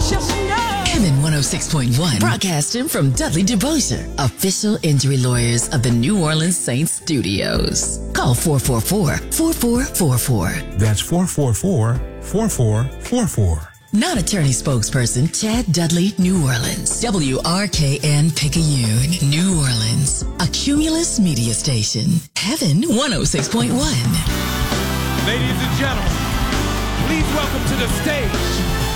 Heaven 106.1, broadcasting from Dudley DeBosier, official injury lawyers of the New Orleans Saints Studios. Call 444-4444. That's 444-4444. Non-attorney spokesperson Chad Dudley, New Orleans. WRKN Picayune, New Orleans. A Cumulus media station. Heaven 106.1. Ladies and gentlemen, please welcome to the stage